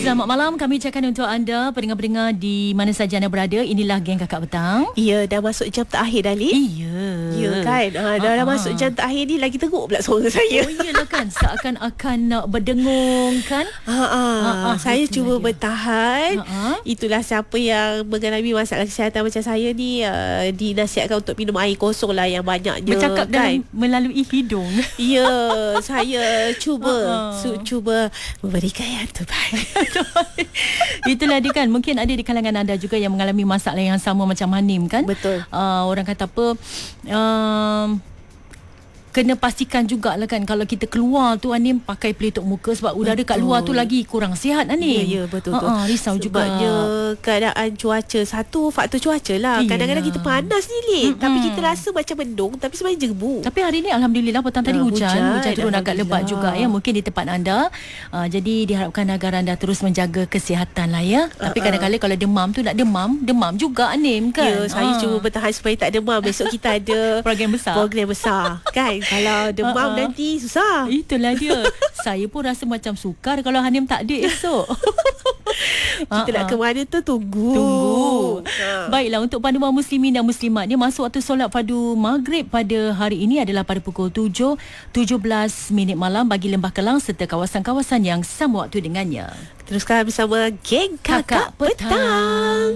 Selamat malam, kami ucapkan untuk anda pendengar-pendengar di mana saja anda berada. Inilah Geng Kakak Petang. Ya, dah masuk jam terakhir dah, Lin. Ya kan, dah masuk jam terakhir ni, lagi teruk pula suara saya. Oh iyalah kan, seakan-akan nak berdengung kan. Saya cuba dia. bertahan. Itulah siapa yang mengalami masalah kesihatan macam saya ni, dinasihatkan untuk minum air kosong lah yang banyaknya. Bercakap kan? melalui hidung. Ya, saya cuba cuba memberikan yang terbaik. Itulah dia kan. Mungkin ada di kalangan anda juga yang mengalami masalah yang sama macam Hanim kan. Betul. Orang kata apa, kena pastikan jugalah kan, kalau kita keluar tu Hanim, pakai pelitup muka sebab udara kat luar tu lagi kurang sihat Hanim. Ya, betul. Risau juga. Sebabnya keadaan cuaca, satu faktor cuaca lah. Kadang-kadang kita panas ni, Lin, tapi kita rasa macam mendung, tapi sebenarnya jebu. Tapi hari ni Alhamdulillah petang tadi hujan turun agak lebat juga ya, mungkin di tempat anda. Jadi diharapkan agar anda terus menjaga kesihatan lah ya. Tapi kadang-kadang kalau demam tu nak demam juga Hanim kan. Ya, saya cuba bertahan supaya tak demam. Besok kita ada program besar kan. Kalau demam nanti susah. Itulah dia. Saya pun rasa macam sukar kalau Hanim tak ada esok. Kita nak ke mana tu, tunggu. Baiklah, untuk panduan muslimin dan muslimat ni, masuk waktu solat fardu maghrib pada hari ini adalah pada pukul 7:17 malam bagi Lembah Kelang serta kawasan-kawasan yang sama waktu dengannya. Teruskan bersama Geng Kakak Petang.